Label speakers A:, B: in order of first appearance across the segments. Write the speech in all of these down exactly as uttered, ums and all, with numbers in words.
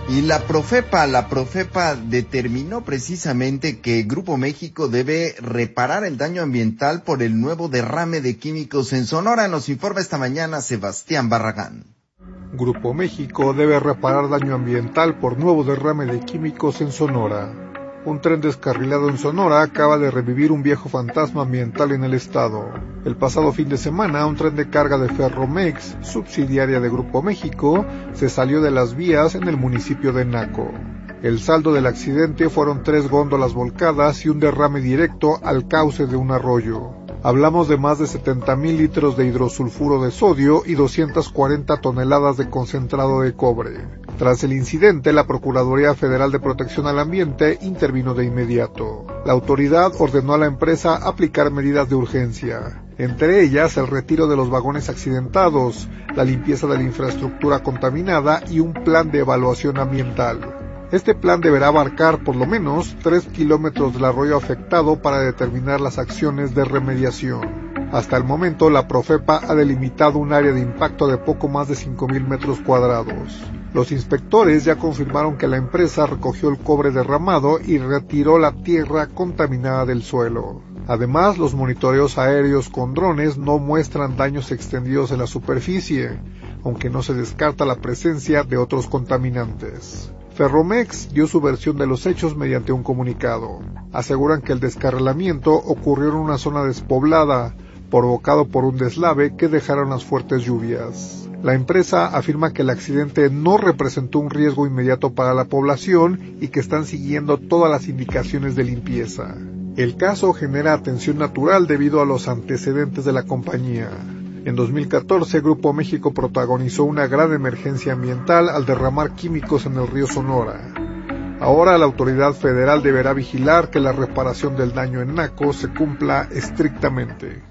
A: Y la Profepa, la Profepa determinó precisamente que Grupo México debe reparar el daño ambiental por el nuevo derrame de químicos en Sonora. Nos informa esta mañana Sebastián Barragán.
B: Grupo México debe reparar daño ambiental por nuevo derrame de químicos en Sonora. Un tren descarrilado en Sonora acaba de revivir un viejo fantasma ambiental en el estado. El pasado fin de semana, un tren de carga de Ferromex, subsidiaria de Grupo México, se salió de las vías en el municipio de Naco. El saldo del accidente fueron tres góndolas volcadas y un derrame directo al cauce de un arroyo. Hablamos de más de setenta mil litros de hidrosulfuro de sodio y doscientas cuarenta toneladas de concentrado de cobre. Tras el incidente, la Procuraduría Federal de Protección al Ambiente intervino de inmediato. La autoridad ordenó a la empresa aplicar medidas de urgencia, entre ellas el retiro de los vagones accidentados, la limpieza de la infraestructura contaminada y un plan de evaluación ambiental. Este plan deberá abarcar por lo menos tres kilómetros del arroyo afectado para determinar las acciones de remediación. Hasta el momento, la Profepa ha delimitado un área de impacto de poco más de cinco mil metros cuadrados. Los inspectores ya confirmaron que la empresa recogió el cobre derramado y retiró la tierra contaminada del suelo. Además, los monitoreos aéreos con drones no muestran daños extendidos en la superficie, aunque no se descarta la presencia de otros contaminantes. Ferromex dio su versión de los hechos mediante un comunicado. Aseguran que el descarrilamiento ocurrió en una zona despoblada, provocado por un deslave que dejaron las fuertes lluvias. La empresa afirma que el accidente no representó un riesgo inmediato para la población y que están siguiendo todas las indicaciones de limpieza. El caso genera atención natural debido a los antecedentes de la compañía. En dos mil catorce, Grupo México protagonizó una gran emergencia ambiental al derramar químicos en el río Sonora. Ahora la autoridad federal deberá vigilar que la reparación del daño en Naco se cumpla estrictamente.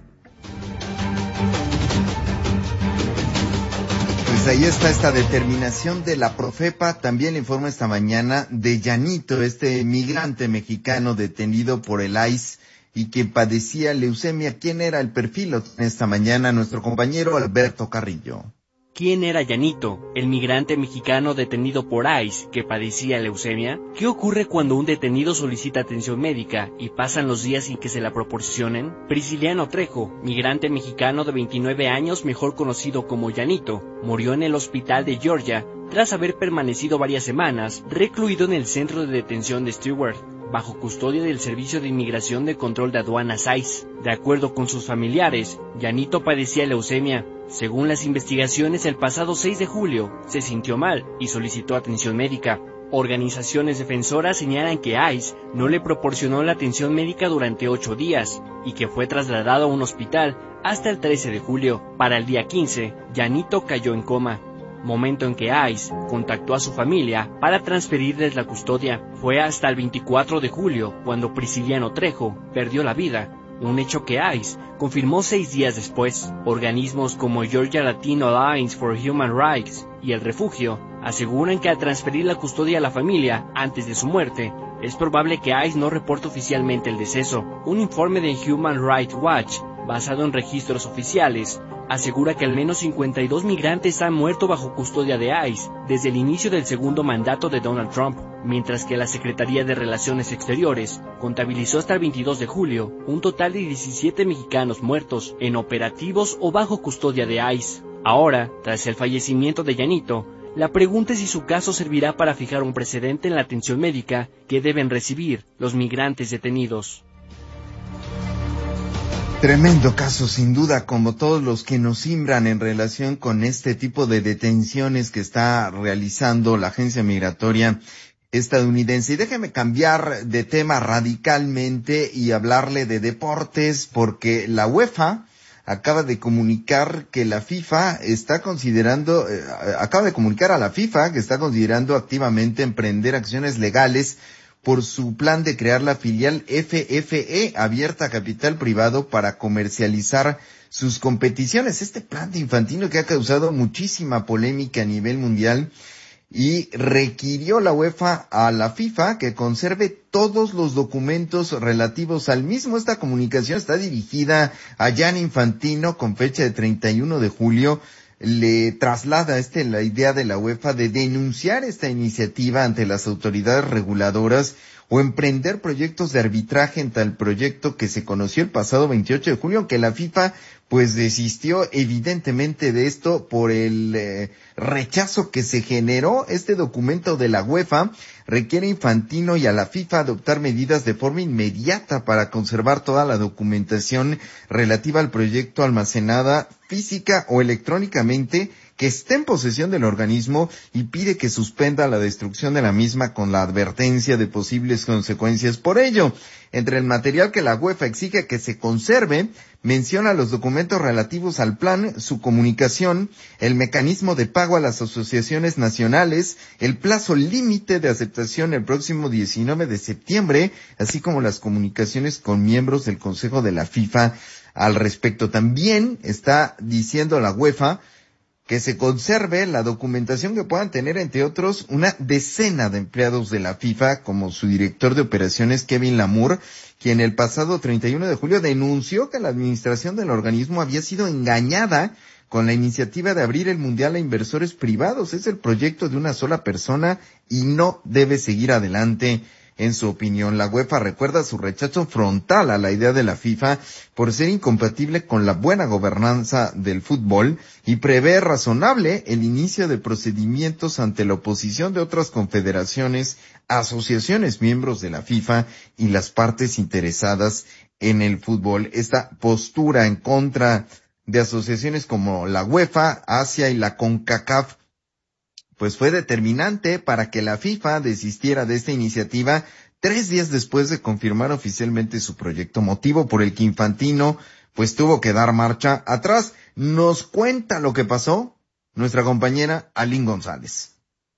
A: Pues ahí está esta determinación de la Profepa. También le informo esta mañana de Llanito, este migrante mexicano detenido por el I C E y que padecía leucemia. ¿Quién era el perfil? Esta mañana nuestro compañero Alberto Carrillo.
C: ¿Quién era Llanito, el migrante mexicano detenido por I C E que padecía leucemia? ¿Qué ocurre cuando un detenido solicita atención médica y pasan los días sin que se la proporcionen? Prisciliano Trejo, migrante mexicano de veintinueve años, mejor conocido como Llanito, murió en el hospital de Georgia tras haber permanecido varias semanas recluido en el centro de detención de Stewart, bajo custodia del Servicio de Inmigración de Control de Aduanas I C E. De acuerdo con sus familiares, Llanito padecía leucemia. Según las investigaciones, el pasado seis de julio se sintió mal y solicitó atención médica. Organizaciones defensoras señalan que I C E no le proporcionó la atención médica durante ocho días y que fue trasladado a un hospital hasta el trece de julio. Para el día quince, Llanito cayó en coma, momento en que I C E contactó a su familia para transferirles la custodia. Fue hasta el veinticuatro de julio cuando Prisciliano Trejo perdió la vida, un hecho que I C E confirmó seis días después. Organismos como Georgia Latino Alliance for Human Rights y El Refugio aseguran que al transferir la custodia a la familia antes de su muerte, es probable que I C E no reporte oficialmente el deceso. Un informe de Human Rights Watch, basado en registros oficiales, asegura que al menos cincuenta y dos migrantes han muerto bajo custodia de I C E desde el inicio del segundo mandato de Donald Trump, mientras que la Secretaría de Relaciones Exteriores contabilizó hasta el veintidós de julio un total de diecisiete mexicanos muertos en operativos o bajo custodia de I C E. Ahora, tras el fallecimiento de Llanito, la pregunta es si su caso servirá para fijar un precedente en la atención médica que deben recibir los migrantes detenidos.
A: Tremendo caso, sin duda, como todos los que nos simbran en relación con este tipo de detenciones que está realizando la agencia migratoria estadounidense. Y déjeme cambiar de tema radicalmente y hablarle de deportes, porque la UEFA acaba de comunicar que la FIFA está considerando, eh, acaba de comunicar a la FIFA que está considerando activamente emprender acciones legales por su plan de crear la filial F F E, abierta a capital privado, para comercializar sus competiciones. Este plan de Infantino que ha causado muchísima polémica a nivel mundial, y requirió la UEFA a la FIFA que conserve todos los documentos relativos al mismo. Esta comunicación está dirigida a Gianni Infantino con fecha de treinta y uno de julio, le traslada este la idea de la UEFA de denunciar esta iniciativa ante las autoridades reguladoras o emprender proyectos de arbitraje en tal proyecto que se conoció el pasado veintiocho de julio, aunque la FIFA pues desistió evidentemente de esto por el eh, rechazo que se generó. Este documento de la UEFA requiere a Infantino y a la FIFA adoptar medidas de forma inmediata para conservar toda la documentación relativa al proyecto almacenada física o electrónicamente que esté en posesión del organismo, y pide que suspenda la destrucción de la misma con la advertencia de posibles consecuencias por ello. Entre el material que la UEFA exige que se conserve, menciona los documentos relativos al plan, su comunicación, el mecanismo de pago a las asociaciones nacionales, el plazo límite de aceptación el próximo diecinueve de septiembre, así como las comunicaciones con miembros del Consejo de la FIFA al respecto. También está diciendo la UEFA que se conserve la documentación que puedan tener, entre otros, una decena de empleados de la FIFA, como su director de operaciones, Kevin Lamour, quien el pasado treinta y uno de julio denunció que la administración del organismo había sido engañada con la iniciativa de abrir el Mundial a inversores privados. Es el proyecto de una sola persona y no debe seguir adelante. En su opinión, la UEFA recuerda su rechazo frontal a la idea de la FIFA por ser incompatible con la buena gobernanza del fútbol y prevé razonable el inicio de procedimientos ante la oposición de otras confederaciones, asociaciones miembros de la FIFA y las partes interesadas en el fútbol. Esta postura en contra de asociaciones como la UEFA, Asia y la CONCACAF pues fue determinante para que la FIFA desistiera de esta iniciativa tres días después de confirmar oficialmente su proyecto, motivo por el que Infantino pues tuvo que dar marcha atrás. Nos cuenta lo que pasó nuestra compañera Aline González.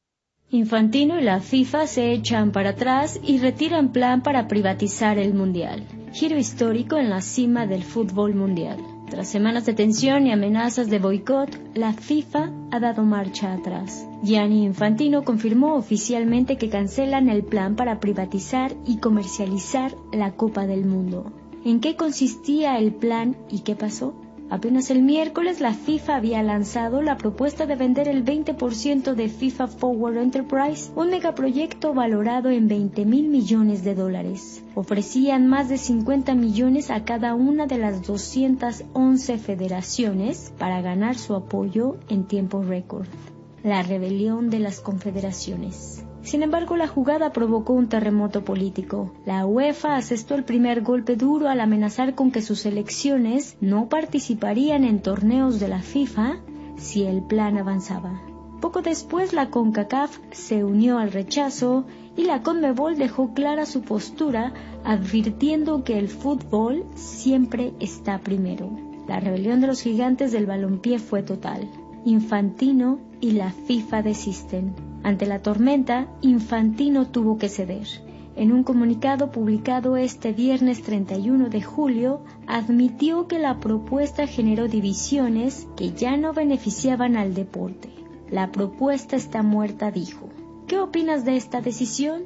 D: Infantino y la FIFA se echan para atrás y retiran plan para privatizar el Mundial. Giro histórico en la cima del fútbol mundial. Tras semanas de tensión y amenazas de boicot, la FIFA ha dado marcha atrás. Gianni Infantino confirmó oficialmente que cancelan el plan para privatizar y comercializar la Copa del Mundo. ¿En qué consistía el plan y qué pasó? Apenas el miércoles la FIFA había lanzado la propuesta de vender el veinte por ciento de FIFA Forward Enterprise, un megaproyecto valorado en veinte mil millones de dólares. Ofrecían más de cincuenta millones a cada una de las doscientas once federaciones para ganar su apoyo en tiempo récord. La rebelión de las confederaciones. Sin embargo, la jugada provocó un terremoto político. La UEFA asestó el primer golpe duro al amenazar con que sus selecciones no participarían en torneos de la FIFA si el plan avanzaba. Poco después, la CONCACAF se unió al rechazo y la CONMEBOL dejó clara su postura, advirtiendo que el fútbol siempre está primero. La rebelión de los gigantes del balompié fue total. Infantino y la FIFA desisten. Ante la tormenta, Infantino tuvo que ceder. En un comunicado publicado este viernes treinta y uno de julio, admitió que la propuesta generó divisiones que ya no beneficiaban al deporte. La propuesta está muerta, dijo. ¿Qué opinas de esta decisión?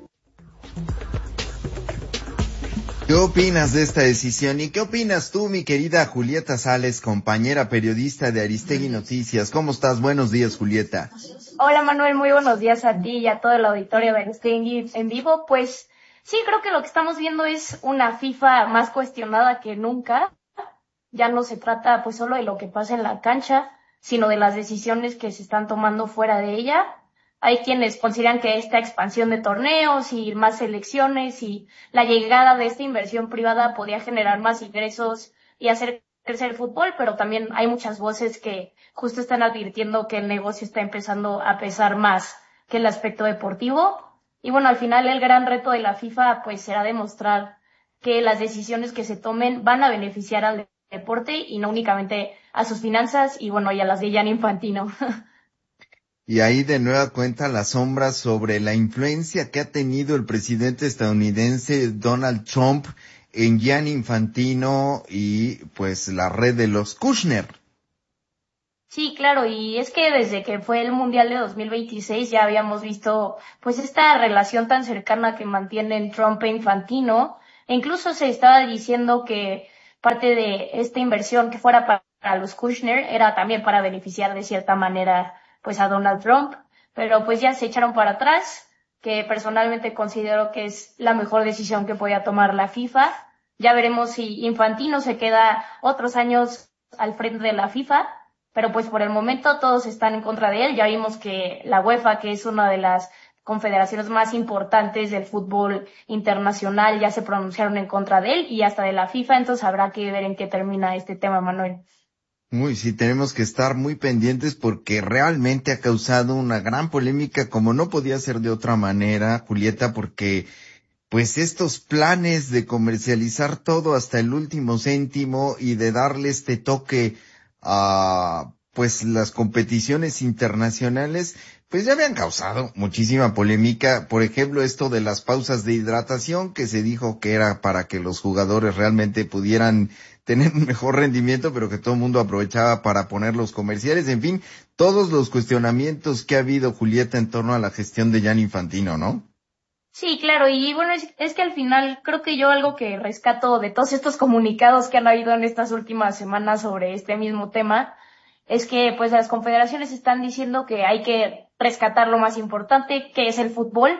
A: ¿Qué opinas de esta decisión? ¿Y qué opinas tú, mi querida Julieta Sales, compañera periodista de Aristegui Noticias? ¿Cómo estás? Buenos días, Julieta.
E: Hola, Manuel, muy buenos días a ti y a todo el auditorio de Aristegui en vivo. Pues sí, creo que lo que estamos viendo es una FIFA más cuestionada que nunca. Ya no se trata pues solo de lo que pasa en la cancha, sino de las decisiones que se están tomando fuera de ella. Hay quienes consideran que esta expansión de torneos y más selecciones y la llegada de esta inversión privada podía generar más ingresos y hacer crecer el fútbol, pero también hay muchas voces que justo están advirtiendo que el negocio está empezando a pesar más que el aspecto deportivo. Y bueno, al final el gran reto de la FIFA pues será demostrar que las decisiones que se tomen van a beneficiar al deporte y no únicamente a sus finanzas y bueno, y a las de Gianni Infantino.
A: Y ahí de nueva cuenta la sombra sobre la influencia que ha tenido el presidente estadounidense Donald Trump en Gianni Infantino y pues la red de los Kushner.
E: Sí, claro, y es que desde que fue el Mundial de dos mil veintiséis ya habíamos visto pues esta relación tan cercana que mantienen Trump e Infantino, e incluso se estaba diciendo que parte de esta inversión que fuera para a los Kushner, era también para beneficiar de cierta manera pues a Donald Trump, pero pues ya se echaron para atrás, que personalmente considero que es la mejor decisión que podía tomar la FIFA. Ya veremos si Infantino se queda otros años al frente de la FIFA, pero pues por el momento todos están en contra de él. Ya vimos que la UEFA, que es una de las confederaciones más importantes del fútbol internacional, ya se pronunciaron en contra de él y hasta de la FIFA, entonces habrá que ver en qué termina este tema, Manuel.
A: Uy, sí, tenemos que estar muy pendientes porque realmente ha causado una gran polémica, como no podía ser de otra manera, Julieta, porque pues estos planes de comercializar todo hasta el último céntimo y de darle este toque a pues las competiciones internacionales, pues ya habían causado muchísima polémica. Por ejemplo, esto de las pausas de hidratación, que se dijo que era para que los jugadores realmente pudieran tener un mejor rendimiento, pero que todo el mundo aprovechaba para poner los comerciales. En fin, todos los cuestionamientos que ha habido, Julieta, en torno a la gestión de Gianni Infantino, ¿no?
E: Sí, claro, y bueno, es, es que al final creo que yo algo que rescato de todos estos comunicados que han habido en estas últimas semanas sobre este mismo tema, es que pues las confederaciones están diciendo que hay que rescatar lo más importante, que es el fútbol,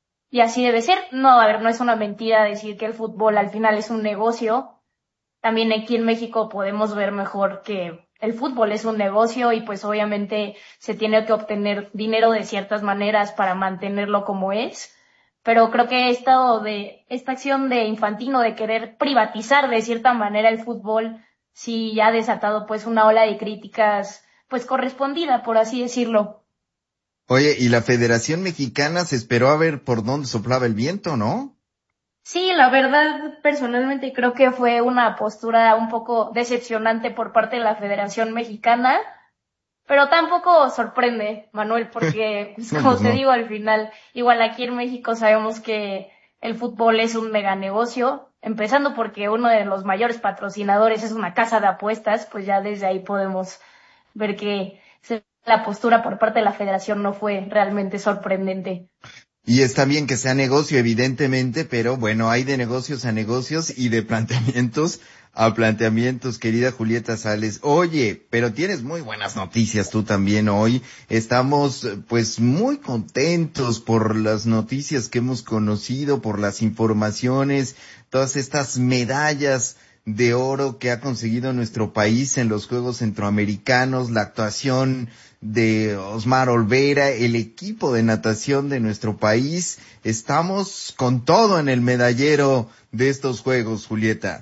E: y así debe ser. No, a ver, no es una mentira decir que el fútbol al final es un negocio. También aquí en México podemos ver mejor que el fútbol es un negocio y pues obviamente se tiene que obtener dinero de ciertas maneras para mantenerlo como es. Pero creo que esto de, esta acción de Infantino de querer privatizar de cierta manera el fútbol sí ha desatado pues una ola de críticas pues correspondida, por así decirlo.
A: Oye, y la Federación Mexicana se esperó a ver por dónde soplaba el viento, ¿no?
E: Sí, la verdad, personalmente creo que fue una postura un poco decepcionante por parte de la Federación Mexicana, pero tampoco sorprende, Manuel, porque, pues,
A: No,
E: como
A: pues
E: te
A: no.
E: digo, al final, igual aquí en México sabemos que el fútbol es un mega negocio, empezando porque uno de los mayores patrocinadores es una casa de apuestas, pues ya desde ahí podemos ver que se- la postura por parte de la Federación no fue realmente sorprendente.
A: Y está bien que sea negocio, evidentemente, pero bueno, hay de negocios a negocios y de planteamientos a planteamientos, querida Julieta Sales. Oye, pero tienes muy buenas noticias tú también hoy. Estamos pues muy contentos por las noticias que hemos conocido, por las informaciones, todas estas medallas de oro que ha conseguido nuestro país en los Juegos Centroamericanos, la actuación de Osmar Olvera, el equipo de natación de nuestro país. Estamos con todo en el medallero de estos Juegos, Julieta.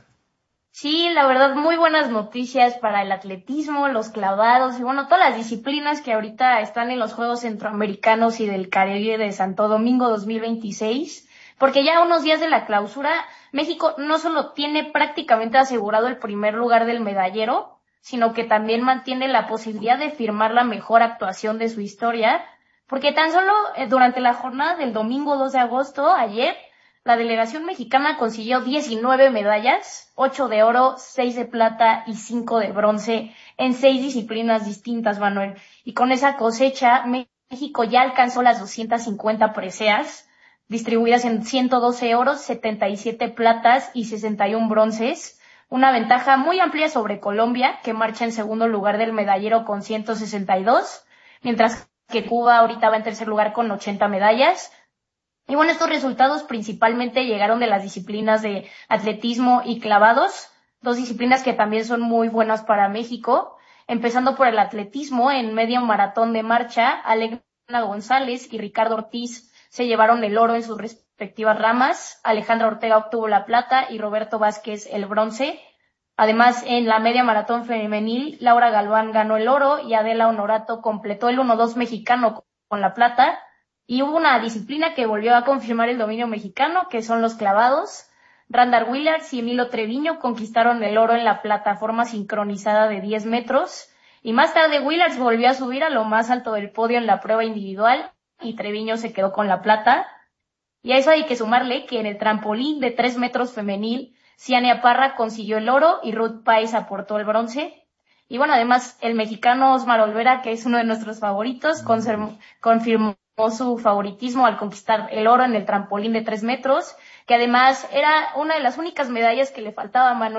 E: Sí, la verdad, muy buenas noticias para el atletismo, los clavados y bueno, todas las disciplinas que ahorita están en los Juegos Centroamericanos y del Caribe de Santo Domingo dos mil veintiséis, porque ya a unos días de la clausura, México no solo tiene prácticamente asegurado el primer lugar del medallero, sino que también mantiene la posibilidad de firmar la mejor actuación de su historia, porque tan solo eh, durante la jornada del domingo dos de agosto, ayer, la delegación mexicana consiguió diecinueve medallas, ocho de oro, seis de plata y cinco de bronce en seis disciplinas distintas, Manuel. Y con esa cosecha, México ya alcanzó las doscientas cincuenta preseas, distribuidas en ciento doce oros, setenta y siete platas y sesenta y uno bronces. Una ventaja muy amplia sobre Colombia, que marcha en segundo lugar del medallero con ciento sesenta y dos, mientras que Cuba ahorita va en tercer lugar con ochenta medallas. Y bueno, estos resultados principalmente llegaron de las disciplinas de atletismo y clavados, dos disciplinas que también son muy buenas para México. Empezando por el atletismo, en medio maratón de marcha, Alegrina González y Ricardo Ortiz se llevaron el oro en sus respectivas ramas. Alejandra Ortega obtuvo la plata y Roberto Vázquez el bronce. Además, en la media maratón femenil, Laura Galván ganó el oro y Adela Honorato completó el uno dos mexicano con la plata. Y hubo una disciplina que volvió a confirmar el dominio mexicano, que son los clavados. Randall Williams y Emilio Treviño conquistaron el oro en la plataforma sincronizada de diez metros. Y más tarde Williams volvió a subir a lo más alto del podio en la prueba individual y Treviño se quedó con la plata. Y a eso hay que sumarle que en el trampolín de tres metros femenil, Ciania Parra consiguió el oro y Ruth Páez aportó el bronce. Y bueno, además el mexicano Osmar Olvera, que es uno de nuestros favoritos, confirmó su favoritismo al conquistar el oro en el trampolín de tres metros, que además era una de las únicas medallas que le faltaba a Manuel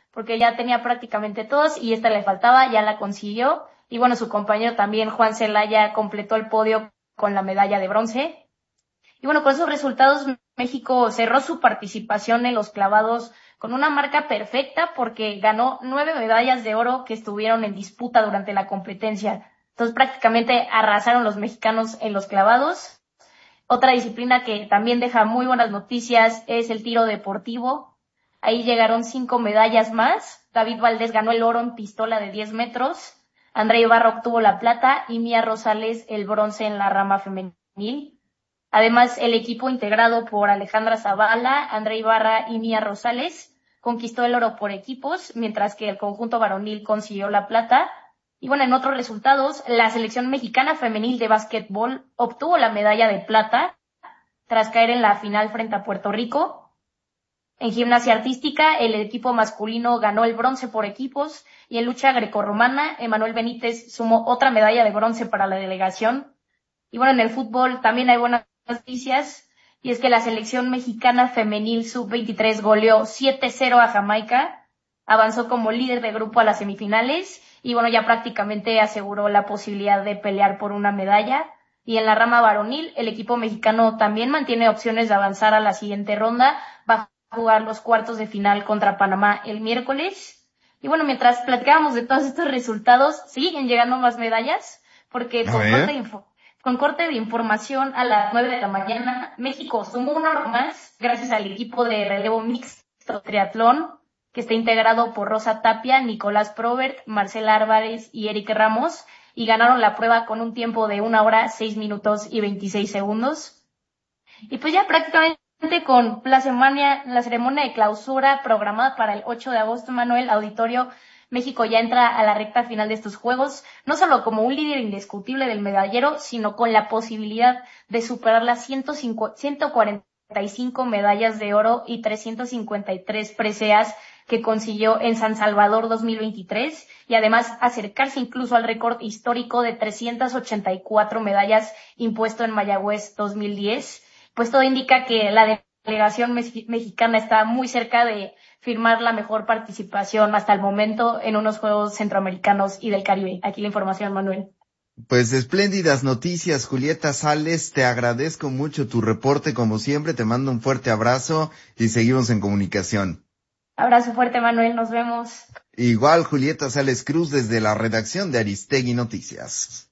E: porque ya tenía prácticamente todos y esta le faltaba, ya la consiguió. Y bueno, su compañero también, Juan Celaya, completó el podio con la medalla de bronce. Y bueno, con esos resultados, México cerró su participación en los clavados con una marca perfecta porque ganó nueve medallas de oro que estuvieron en disputa durante la competencia. Entonces prácticamente arrasaron los mexicanos en los clavados. Otra disciplina que también deja muy buenas noticias es el tiro deportivo. Ahí llegaron cinco medallas más. David Valdés ganó el oro en pistola de diez metros. Andrea Ibarra obtuvo la plata y Mía Rosales el bronce en la rama femenil. Además, el equipo integrado por Alejandra Zavala, Andrea Ibarra y Mía Rosales conquistó el oro por equipos, mientras que el conjunto varonil consiguió la plata. Y bueno, en otros resultados, la selección mexicana femenil de básquetbol obtuvo la medalla de plata tras caer en la final frente a Puerto Rico. En gimnasia artística, el equipo masculino ganó el bronce por equipos y en lucha grecorromana, Emanuel Benítez sumó otra medalla de bronce para la delegación. Y bueno, en el fútbol también hay buenas noticias, y es que la selección mexicana femenil sub veintitrés goleó siete cero a Jamaica, avanzó como líder de grupo a las semifinales y bueno, ya prácticamente aseguró la posibilidad de pelear por una medalla. Y en la rama varonil, el equipo mexicano también mantiene opciones de avanzar a la siguiente ronda, va a jugar los cuartos de final contra Panamá el miércoles. Y bueno, mientras platicábamos de todos estos resultados, siguen llegando más medallas, porque con corte de info Con corte de información a las nueve de la mañana, México sumó un oro más gracias al equipo de relevo mixto triatlón, que está integrado por Rosa Tapia, Nicolás Probert, Marcela Álvarez y Eric Ramos, y ganaron la prueba con un tiempo de una hora, seis minutos y veintiséis segundos. Y pues ya prácticamente con la semana, la ceremonia de clausura programada para el ocho de agosto, Manuel, auditorio, México ya entra a la recta final de estos Juegos, no solo como un líder indiscutible del medallero, sino con la posibilidad de superar las ciento cuarenta y cinco medallas de oro y trescientas cincuenta y tres preseas que consiguió en San Salvador dos mil veintitrés y además acercarse incluso al récord histórico de trescientas ochenta y cuatro medallas impuesto en Mayagüez dos mil diez. Pues todo indica que la delegación mexicana está muy cerca de firmar la mejor participación hasta el momento en unos Juegos Centroamericanos y del Caribe. Aquí la información, Manuel.
A: Pues espléndidas noticias, Julieta Sales, te agradezco mucho tu reporte como siempre, te mando un fuerte abrazo y seguimos en comunicación.
E: Abrazo fuerte, Manuel, nos vemos.
A: Igual, Julieta Sales Cruz desde la redacción de Aristegui Noticias.